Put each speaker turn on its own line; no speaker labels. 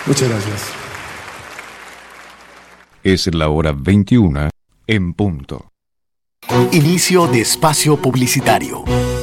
Muchas gracias.
Es la hora 21 en punto.
Inicio de espacio publicitario.